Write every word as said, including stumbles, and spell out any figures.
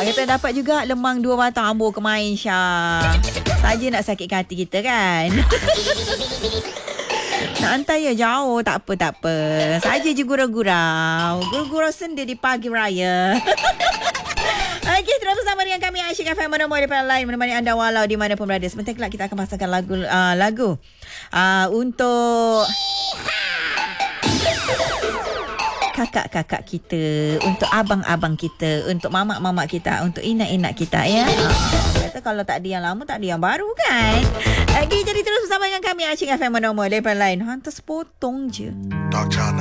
kita dapat juga lemang dua batang ambur kemain Syah. Saja nak sakitkan hati kita kan. Nak hantar ya jauh. Tak apa, tak apa. Saja je gurau-gurau. Gurau-gurau sendi di pagi raya. Okey, terus bersama dengan kami Asyik F M menemui daripada lain menemani anda walau di mana pun berada. Sebentar kelak kita akan pasangkan lagu uh, lagu uh, untuk kakak-kakak kita, untuk abang-abang kita, untuk mamak-mamak kita, untuk inak-inak kita ya. Kata kalau tak ada yang lama, tak ada yang baru kan. Okey, jadi terus bersama dengan kami Asyik F M menemui daripada lain. Hantar sepotong je. Dark